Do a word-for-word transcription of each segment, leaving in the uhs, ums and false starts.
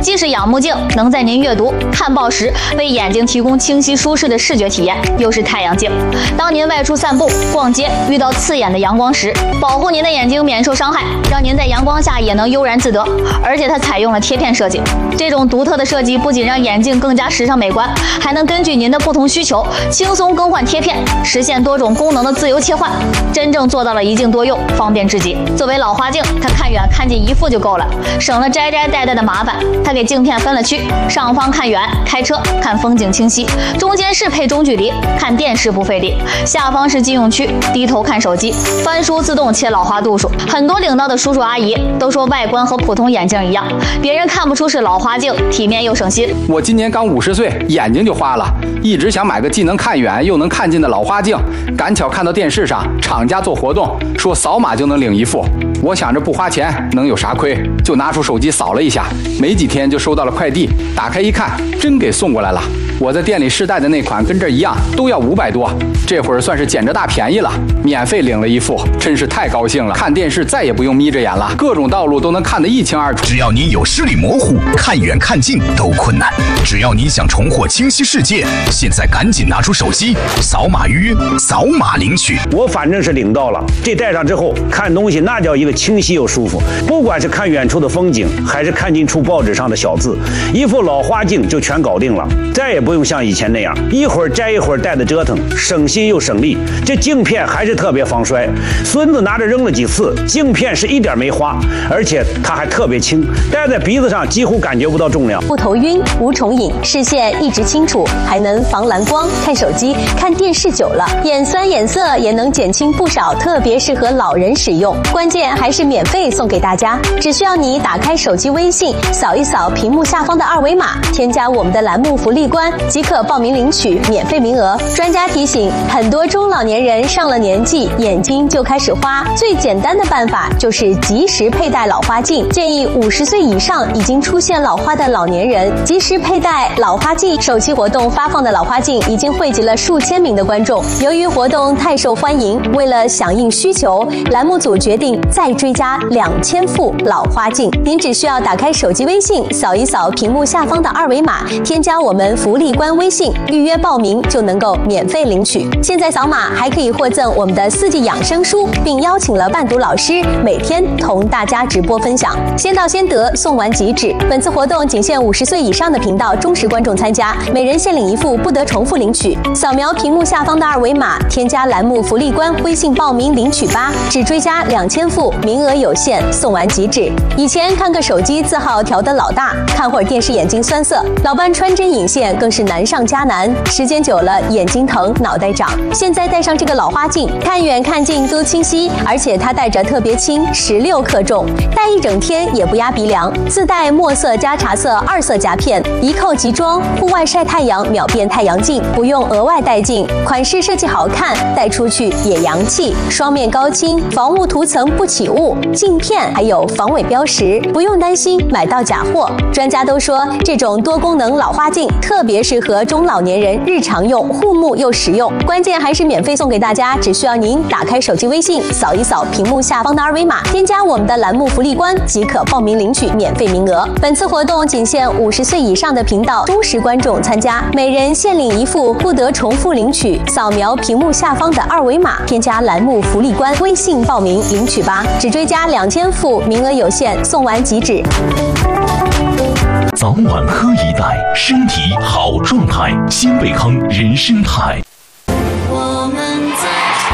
既是仰目镜，能在您阅读、看报时为眼睛提供清晰舒适的视觉体验，又是太阳镜。当您外出散步、逛街遇到刺眼的阳光时，保护您的眼睛免受伤害，让您在阳光下也能悠然自得。而且它采用了贴片设计，这种独特的设计不仅让眼镜更加时尚美观，还能根据您的不同需求轻松更换贴片，实现多种功能的自由切换，真正做到了一镜多用，方便至极。作为老花镜，它看远看近一副就够了，省了摘摘戴戴的麻烦。它给镜片分了区，上方看远开车看风景清晰，中间是配中距离看电视不费力，下方是禁用区，低头看手机，翻书自动切老花度数。很多领导的叔叔阿姨都说外观和普通眼镜一样，别人看不出是老花镜，体面又省心。 我今年刚五十岁，眼睛就花了，一直想买个既能看远又能看近的老花镜，赶巧看到电视上厂家做活动，说扫码就能领一副。我想着不花钱能有啥亏，就拿出手机扫了一下，没几天就收到了快递，打开一看，真给送过来了。我在店里试戴的那款跟这一样，都要五百多，这会儿算是捡着大便宜了，免费领了一副，真是太高兴了。看电视再也不用眯着眼了，各种道路都能看得一清二楚。 只要你有视力模糊，看远看近都困难，只要你想重获清晰世界，现在赶紧拿出手机，扫码预约，扫码领取。 我反正是领到了，这戴上之后看东西那叫一个清晰又舒服，不管是看远处的风景，还是看近处报纸上的小字，一副老花镜就全搞定了，再也不用像以前那样一会儿摘一会儿戴的折腾，省心又省力。这镜片还是特别防摔，孙子拿着扔了几次，镜片是一点没花，而且它还特别轻，戴在鼻子上几乎感觉不到重量， 不头晕，无重影，视线一直清楚，还能防蓝光。看手机、看电视久了，眼酸眼涩也能减轻不少，特别适合老人使用。关键还是免费送给大家，只需要你打开手机微信，扫一扫屏幕下方的二维码，添加我们的栏目福利官，即可报名领取免费名额。专家提醒，很多中老年人上了年纪，眼睛就开始花，最简单的办法就是及时佩戴老花镜。建议五十岁以上已经出现老花的老年人及时佩戴老花镜。首期活动发放的老花镜已经汇集了数千名的观众，由于活动太受欢迎，为了响应需求，栏目组决定再追加两千副老花镜。您只需要打开手机微信，扫一扫屏幕下方的二维码，添加我们福利官微信，预约报名就能够免费领取。现在扫码还可以获赠我们的四季养生书，并邀请了伴读老师每天同大家直播分享。先到先得，送完即止。本次活动仅限五十岁以上的频道忠实观众参加，每人限领一副，不得重复领取。扫描屏幕下方的二维码，添加栏目福利官微信报名领取吧，只追加两千副，名额有限，送完即止。以前看个手机字号调得老大，看会儿电视眼睛酸涩，老伴穿针引线更是难上加难，时间久了眼睛疼，脑袋胀。现在戴上这个老花镜，看远看近都清晰，而且它戴着特别轻，十六克重，戴一整天也不压鼻梁。自带墨色加茶色二色夹片，一扣即装，户外晒太阳秒变太阳镜，不用额外带镜。款式设计好看，戴出去也洋气。双面高清，防雾涂层不起雾，镜片还有防伪标识，不用担心买到假货。专家都说，这种多功能老花镜特别适合中老年人日常用，护目又实用。关键还是免费送给大家，只需要您打开手机微信，扫一扫屏幕下方的二维码，添加我们的栏目福利官，即可报名领取免费名额。本次活动仅限五十岁以上的频道忠实观众参加，每人限领一副，不得重复领取。扫描屏幕下方的二维码，添加栏目福利官微信报名领取吧，只追加两千副，名额有限，送完即止。 早晚喝一袋，身体好状态。新贝康人参肽。 我们在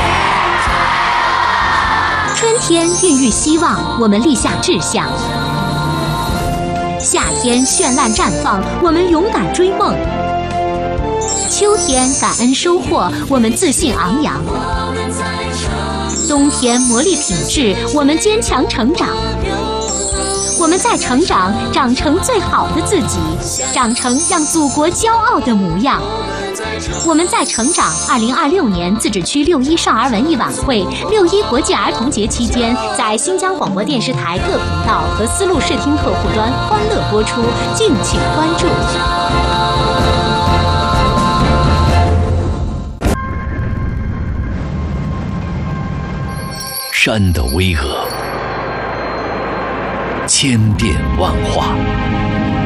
春天孕育希望，我们立下志向；夏天绚烂绽放，我们勇敢追梦；秋天感恩收获，我们自信昂扬；冬天磨砺品质，我们坚强成长。我们在成长，长成最好的自己，长成让祖国骄傲的模样。我们在成长。二零二六年自治区六一少儿文艺晚会、六一国际儿童节期间，在新疆广播电视台各频道和丝路视听客户端欢乐播出，敬请关注。 山的巍峨，千变万化，